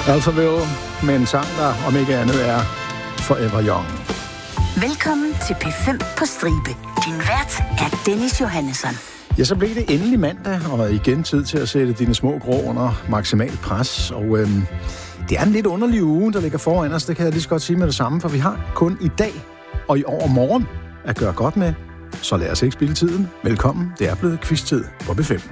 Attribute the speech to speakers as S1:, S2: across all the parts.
S1: Alphaville med en sang, der om ikke andet er Forever Young.
S2: Velkommen til P5 på stribe. Din vært er Dennis Johannesson.
S1: Ja, så blev det endelig mandag, og igen tid til at sætte dine små grå under maksimal pres. Og det er en lidt underlig uge, der ligger foran os. Det kan jeg lige så godt sige med det samme, for vi har kun i dag og i overmorgen at gøre godt med. Så lad os ikke spilde tiden. Velkommen, det er blevet quiz-tid på P5.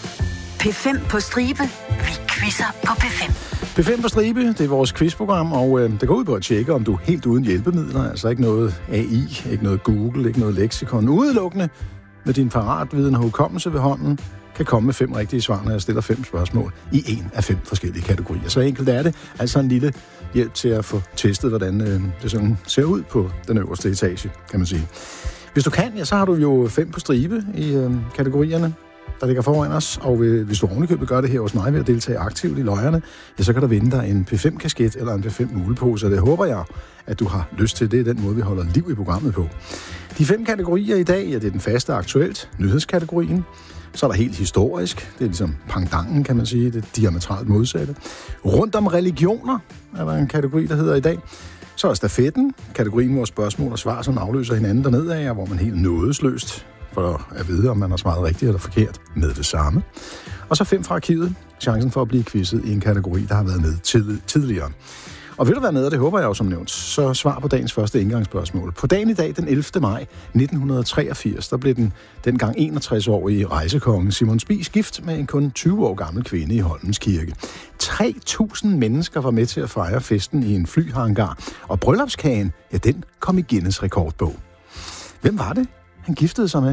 S2: P5 på stribe. Vi quizzer på P5.
S1: P5 på stribe, det er vores quizprogram, og det går ud på at tjekke, om du er helt uden hjælpemidler. Altså ikke noget AI, ikke noget Google, ikke noget leksikon. Udelukkende med din paratviden og hukommelse ved hånden kan komme med 5 rigtige svar, når jeg stiller 5 spørgsmål i en af 5 forskellige kategorier. Så enkelt er det. Altså en lille hjælp til at få testet, hvordan det sådan ser ud på den øverste etage, kan man sige. Hvis du kan, ja, så har du jo 5 på stribe i kategorierne, der ligger foran os, og hvis du ovenikøbet gør det her hos mig ved at deltage aktivt i løjerne, ja, så kan der vinde dig en P5-kasket eller en P5-mulepose, og det håber jeg, at du har lyst til. Det er den måde, vi holder liv i programmet på. De 5 kategorier i dag, ja, det er den faste aktuelt, nyhedskategorien. Så er der helt historisk, det er ligesom pangdangen, kan man sige, det er diametralt modsatte. Rundt om religioner er der en kategori, der hedder i dag. Så er stafetten, kategorien, hvor spørgsmål og svar sådan afløser hinanden dernede af, hvor man helt nådesløst for at vide, om man har svaret rigtigt eller forkert med det samme. Og så 5 fra arkivet, chancen for at blive quizzet i en kategori, der har været med tidligere. Og vil du være med, og det håber jeg jo som nævnt, så svar på dagens første indgangsspørgsmål. På dagen i dag, den 11. maj 1983, der blev den dengang 61-årige rejsekonge Simon Spies gift med en kun 20 år gammel kvinde i Holmens Kirke. 3.000 mennesker var med til at fejre festen i en flyhangar, og bryllupskagen, ja, den kom i Guinness rekordbog. Hvem var det, han giftede sig med?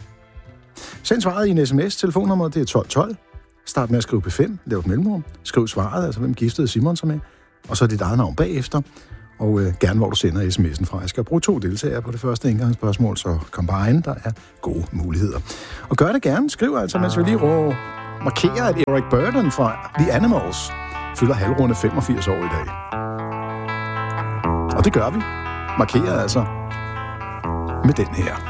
S1: Send svaret i en sms. Telefonnummeret det er 1212. Start med at skrive P5, lav et mellemrum. Skriv svaret, altså hvem giftede Simon sig med. Og så dit eget navn bagefter. Og gerne hvor du sender sms'en fra. Jeg skal bruge 2 deltagere på det første indgangsspørgsmål, så kom bare ind, der er gode muligheder. Og gør det gerne. Skriv altså, mens vi lige markerer, at Eric Burdon fra The Animals fylder halvrunde 85 år i dag. Og det gør vi. Markerer altså med den her.